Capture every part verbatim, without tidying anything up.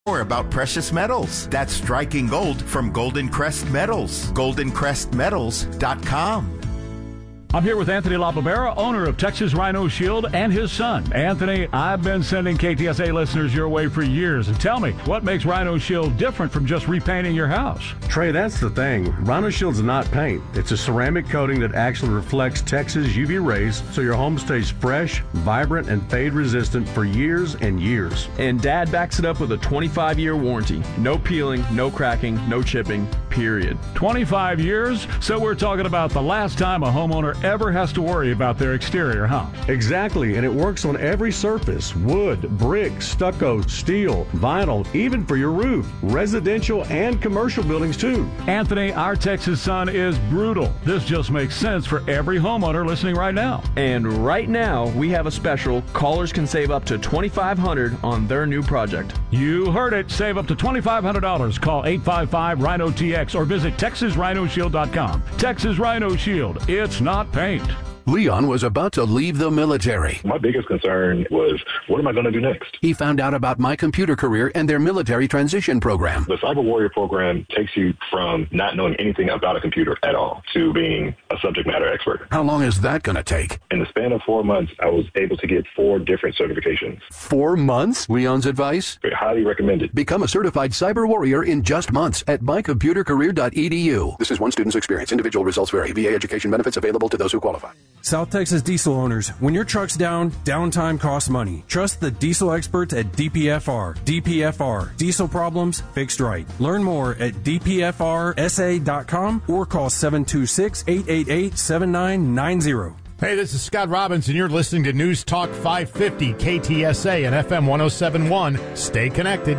More about precious metals. That's striking gold from Golden Crest Metals. golden crest metals dot com. I'm here with Anthony LaBarbera, owner of Texas Rhino Shield, and his son. Anthony, I've been sending K T S A listeners your way for years. And tell me, what makes Rhino Shield different from just repainting your house? Trey, that's the thing. Rhino Shield's not paint. It's a ceramic coating that actually reflects Texas U V rays so your home stays fresh, vibrant, and fade resistant for years and years. And Dad backs it up with a twenty-five year warranty. No peeling, no cracking, no chipping, period. twenty-five years? So we're talking about the last time a homeowner ever has to worry about their exterior, huh? Exactly, and it works on every surface: wood, brick, stucco, steel, vinyl, even for your roof. Residential and commercial buildings too. Anthony, our Texas sun is brutal. This just makes sense for every homeowner listening right now. And right now, we have a special. Callers can save up to twenty-five hundred dollars on their new project. You heard it. Save up to twenty-five hundred dollars. Call eight five five Rhino T X or visit Texas Rhino Shield dot com. Texas Rhino Shield. It's not paint. Leon was about to leave the military. My biggest concern was, what am I going to do next? He found out about My Computer Career and their military transition program. The Cyber Warrior program takes you from not knowing anything about a computer at all to being a subject matter expert. How long is that going to take? In the span of four months, I was able to get four different certifications. Four months? Leon's advice? Very highly recommended. Become a certified cyber warrior in just months at my computer career dot e d u. This is one student's experience. Individual results vary. V A education benefits available to those who qualify. South Texas diesel owners, when your truck's down, downtime costs money. Trust the diesel experts at D P F R. D P F R. Diesel problems fixed right. Learn more at d p f r s a dot com or call seven two six, eight eight eight, seven nine nine zero. Hey, this is Scott Robbins, and you're listening to News Talk five fifty K T S A and F M one oh seven point one. Stay connected.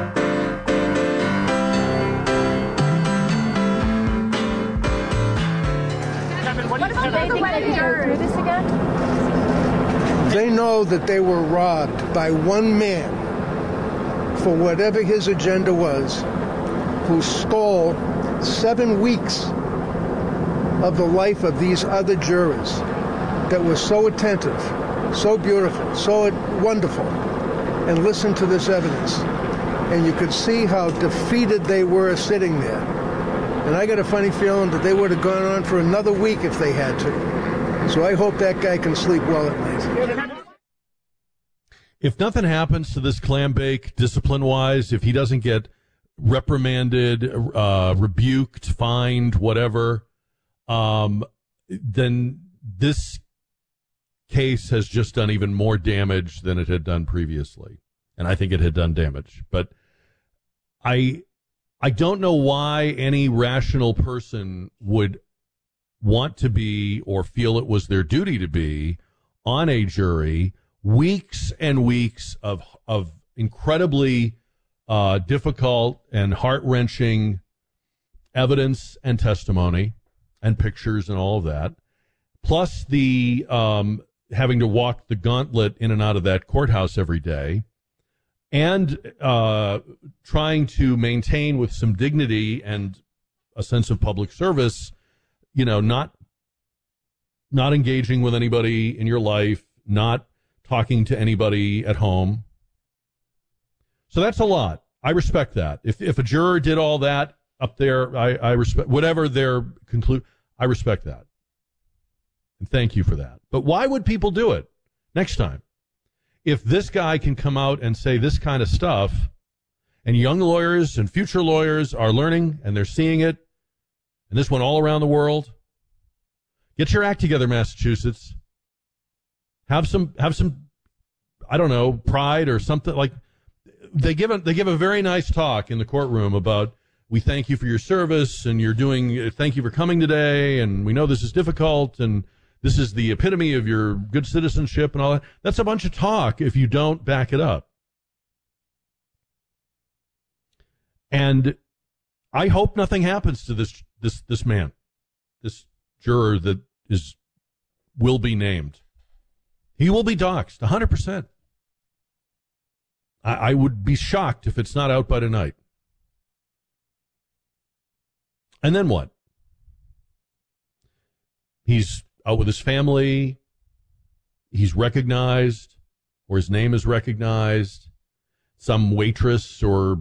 They know that they were robbed by one man for whatever his agenda was, who stole seven weeks of the life of these other jurors that were so attentive, so beautiful, so wonderful, and listened to this evidence. And you could see how defeated they were sitting there. And I got a funny feeling that they would have gone on for another week if they had to. So I hope that guy can sleep well at night. If nothing happens to this clam bake discipline-wise, if he doesn't get reprimanded, uh, rebuked, fined, whatever, um, then this case has just done even more damage than it had done previously. And I think it had done damage. But I I don't know why any rational person would want to be or feel it was their duty to be on a jury weeks and weeks of of incredibly uh, difficult and heart-wrenching evidence and testimony and pictures and all of that, plus the um, having to walk the gauntlet in and out of that courthouse every day, and uh, trying to maintain with some dignity and a sense of public service, you know, not not engaging with anybody in your life, not talking to anybody at home. So that's a lot. I respect that. If if a juror did all that up there, I, I respect whatever their conclude. I respect that. And thank you for that. But why would people do it next time? If this guy can come out and say this kind of stuff, and young lawyers and future lawyers are learning and they're seeing it, and this went all around the world, get your act together, Massachusetts. Have some, have some, I don't know, pride or something. Like they give a, they give a very nice talk in the courtroom about, we thank you for your service and you're doing, thank you for coming today, and we know this is difficult and this is the epitome of your good citizenship and all that. That's a bunch of talk if you don't back it up. And I hope nothing happens to this this this man, this juror that is will be named. He will be doxxed, one hundred percent. I, I would be shocked if it's not out by tonight. And then what? He's out with his family. He's recognized, or his name is recognized. Some waitress or